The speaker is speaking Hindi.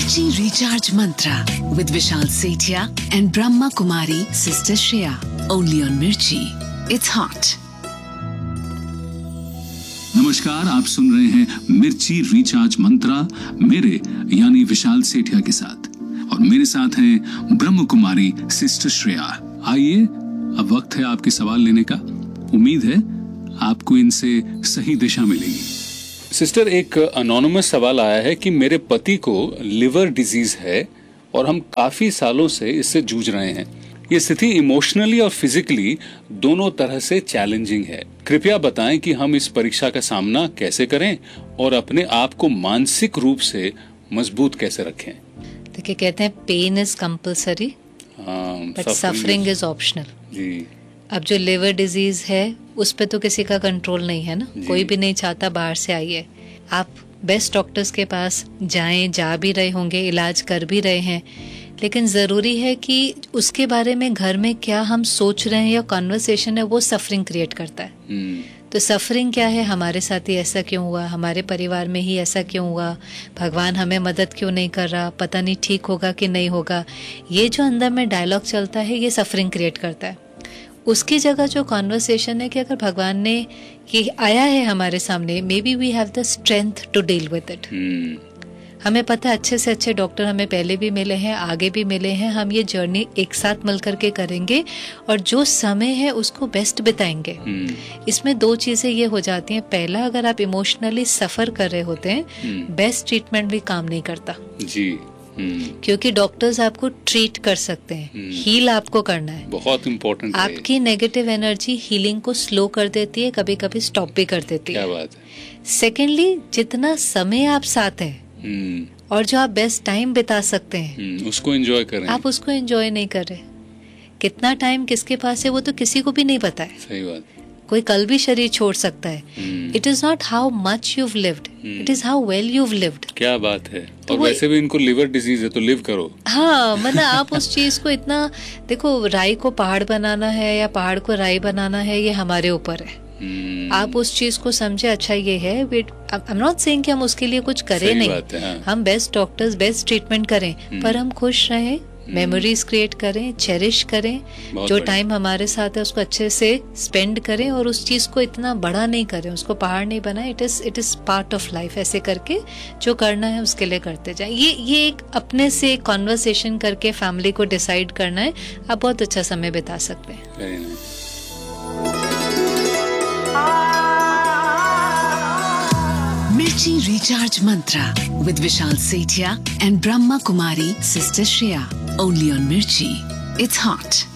Mirchi Recharge Mantra with Vishal Sethia and Brahma Kumari Sister Shreya. Only on Mirchi. It's hot. नमस्कार, आप सुन रहे हैं मिर्ची रिचार्ज मंत्रा मेरे यानी विशाल सेठिया के साथ, और मेरे साथ हैं ब्रह्म कुमारी सिस्टर श्रेया। आइए, अब वक्त है आपके सवाल लेने का। उम्मीद है आपको इनसे सही दिशा मिलेगी। सिस्टर, एक अनोनिमस सवाल आया है कि मेरे पति को लिवर डिजीज है और हम काफी सालों से इससे जूझ रहे हैं। ये स्थिति इमोशनली और फिजिकली दोनों तरह से चैलेंजिंग है। कृपया बताएं कि हम इस परीक्षा का सामना कैसे करें और अपने आप को मानसिक रूप से मजबूत कैसे रखें। देखिए, कहते हैं pen is compulsory but suffering is optional. जी। अब जो लिवर डिजीज है उस पे तो किसी का कंट्रोल नहीं है ना, कोई भी नहीं चाहता बाहर से आइए। आप बेस्ट डॉक्टर्स के पास जाएं, जा भी रहे होंगे, इलाज कर भी रहे हैं, लेकिन ज़रूरी है कि उसके बारे में घर में क्या हम सोच रहे हैं या कॉन्वर्सेशन है वो सफरिंग क्रिएट करता है। तो सफरिंग क्या है, हमारे साथ ही ऐसा क्यों हुआ, हमारे परिवार में ही ऐसा क्यों हुआ, भगवान हमें मदद क्यों नहीं कर रहा, पता नहीं ठीक होगा कि नहीं होगा। ये जो अंदर में डायलॉग चलता है ये सफरिंग क्रिएट करता है। उसकी जगह जो कॉन्वर्सेशन है कि अगर भगवान ने ये आया है हमारे सामने, may be we have the strength to deal with it. हमें पता है अच्छे से अच्छे डॉक्टर हमें पहले भी मिले हैं, आगे भी मिले हैं, हम ये जर्नी एक साथ मिल करके करेंगे और जो समय है उसको बेस्ट बिताएंगे। इसमें दो चीजें ये हो जाती हैं। पहला, अगर आप इमोशनली सफर कर रहे होते हैं, बेस्ट ट्रीटमेंट भी काम नहीं करता जी। क्योंकि डॉक्टर्स आपको ट्रीट कर सकते हैं, हील आपको करना है। बहुत इम्पोर्टेंट। आपकी नेगेटिव एनर्जी हीलिंग को स्लो कर देती है, कभी कभी स्टॉप भी कर देती है। क्या बात है। सेकेंडली, जितना समय आप साथ हैं और जो आप बेस्ट टाइम बिता सकते हैं उसको एंजॉय करें, आप उसको एंजॉय नहीं कर रहे। कितना टाइम किसके पास है वो तो किसी को भी नहीं पता है। सही बात। कोई कल भी शरीर छोड़ सकता है। It is not how much यूव lived, it is how well यूव lived. क्या बात है। और वैसे भी इनको लिवर डिजीज है तो लिव करो। हाँ, मतलब आप उस चीज को इतना देखो, राई को पहाड़ बनाना है या पहाड़ को राई बनाना है, ये हमारे ऊपर है। आप उस चीज को समझे। अच्छा ये है, आई एम नॉट सेइंग कि हम उसके लिए कुछ करें नहीं, हाँ। हम बेस्ट डॉक्टर्स बेस्ट ट्रीटमेंट करें, पर हम खुश रहें, मेमोरीज क्रिएट करें, चेरिश करें, जो टाइम हमारे साथ है उसको अच्छे से स्पेंड करें और उस चीज को इतना बड़ा नहीं करें, उसको पहाड़ नहीं बनाए। It is part of life. ऐसे करके जो करना है उसके लिए करते जाए। ये एक अपने से कॉन्वर्सेशन करके फैमिली को डिसाइड करना है, आप बहुत अच्छा समय बिता सकते हैं। Mirchi Recharge Mantra with Vishal Sethia and Brahma Kumari Sister Shreya. Only on Mirchi. It's hot.